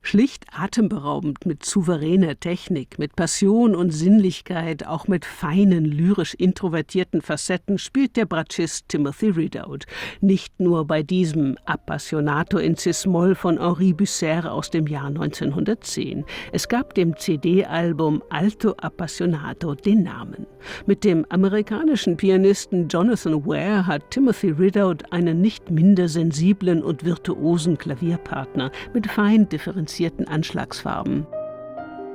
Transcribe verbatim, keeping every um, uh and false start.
Schlicht atemberaubend, mit souveräner Technik, mit Passion und Sinnlichkeit, auch mit feinen, lyrisch introvertierten Facetten spielt der Bratschist Timothy Ridout. Nicht nur bei diesem Appassionato in Cis-Moll von Henri Bucer aus dem Jahr neunzehnhundertzehn. Es gab dem C D-Album Alto Appassionato den Namen. Mit dem amerikanischen Pianisten Jonathan Ware hat Timothy Ridout einen nicht minder sensiblen und virtuosen Klavierpartner mit fein differenzierten Anschlagsfarben.